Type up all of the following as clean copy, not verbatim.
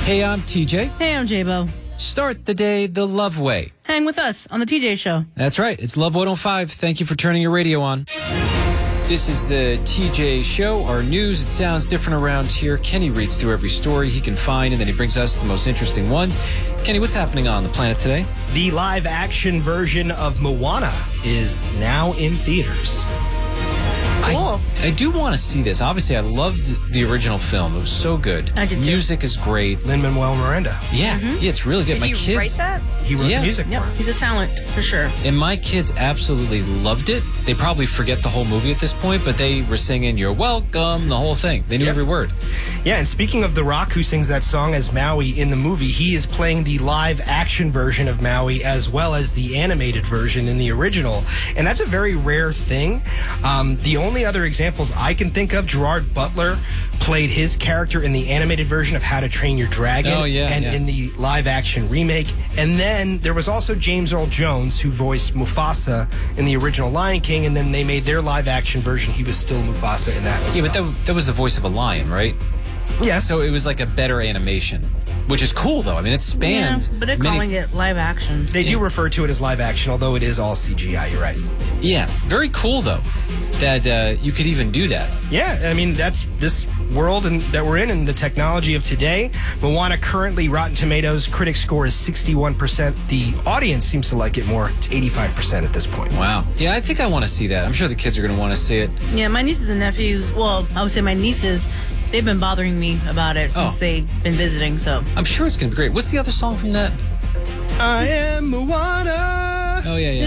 Hey, I'm TJ. Hey, I'm J-Bo. Start the day the love way. Hang with us on the TJ Show. That's right. It's Love 105. Thank you for turning your radio on. This is the TJ Show. Our news, it sounds different around here. Kenny reads through every story he can find, and then he brings us the most interesting ones. Kenny, what's happening on the planet today? The live-action version of Moana is now in theaters. Cool. I do want to see this. Obviously, I loved the original film. It was so good. I did too. Music is great. Lin-Manuel Miranda. Yeah, yeah, it's really good. Did My you kids, write that? He wrote Yeah. the music for Yeah, it. he's a talent for sure. and my kids absolutely loved it. They probably forget the whole movie at this point, but they were singing "You're welcome," the whole thing. They knew Yep. every word. Yeah, and speaking of The Rock, who sings that song as Maui in the movie, he is playing the live-action version of Maui as well as the animated version in the original. And that's a very rare thing. The only other examples I can think of, Gerard Butler played his character in the animated version of How to Train Your Dragon and in the live-action remake. And then there was also James Earl Jones, who voiced Mufasa in the original Lion King, and then they made their live-action version. He was still Mufasa in that as Yeah, well. but that was the voice of a lion, right? Yeah, So it was like a better animation, which is cool, though. I mean, it spanned But they're many... calling it live action. they do refer to it as live action, although it is all CGI. You're right. Yeah, very cool, though, that you could even do that. Yeah, I mean, that's this world that we're in and the technology of today. Moana currently, Rotten Tomatoes critic score is 61%. The audience seems to like it more. It's 85% at this point. Wow. Yeah, I think I want to see that. I'm sure the kids are going to want to see it. Yeah, my nieces and nephews, well, I would say my nieces, they've been bothering me about it since they've been visiting, so. I'm sure it's going to be great. What's the other song from that? I am Moana. Oh, yeah.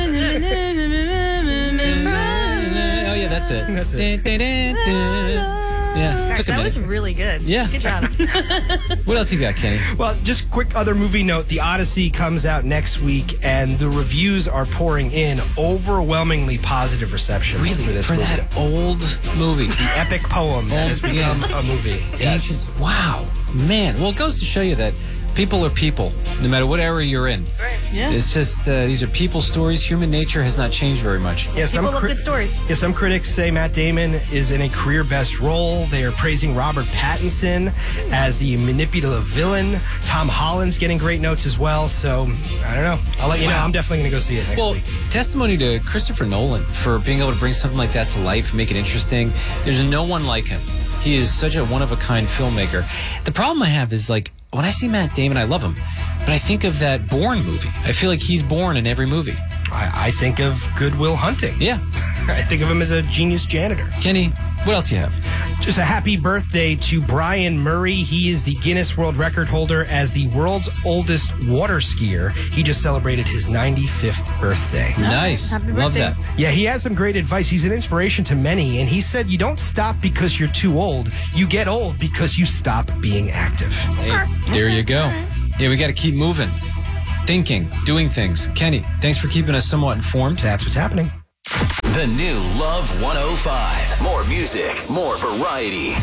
Oh, yeah, that's it. That's it. Yeah, Gosh, took a that minute. was really good. Yeah. Good job. What else you got, Kenny? Well, just quick other movie note. The Odyssey comes out next week, and the reviews are pouring in overwhelmingly positive reception for this movie. that old movie. The epic poem that has become a movie. Yes. Ancient- Wow. Man. Well, it goes to show you that people are people, no matter what era you're in. Yeah. It's just, these are people stories. Human nature has not changed very much. Yeah, People love good stories. Yeah, some critics say Matt Damon is in a career best role. They are praising Robert Pattinson as the manipulative villain. Tom Holland's getting great notes as well. So, I don't know. I'll let you know. I'm definitely going to go see it next Well, week. testimony to Christopher Nolan for being able to bring something like that to life, make it interesting. There's no one like him. He is such a one-of-a-kind filmmaker. The problem I have is, like, when I see Matt Damon, I love him. But I think of that Bourne movie. I feel like he's Bourne in every movie. I think of Good Will Hunting. Yeah. I think of him as a genius janitor. Kenny, what else you have? Just a happy birthday to Brian Murray. He is the Guinness World Record holder as the world's oldest water skier. He just celebrated his 95th birthday. Nice. Happy Love birthday. that. Yeah, he has some great advice. He's an inspiration to many, and he said, you don't stop because you're too old. You get old because you stop being active. Hey, there you go. Yeah, we got to keep moving, thinking, doing things. Kenny, thanks for keeping us somewhat informed. That's what's happening. The new Love 105. More music, more variety.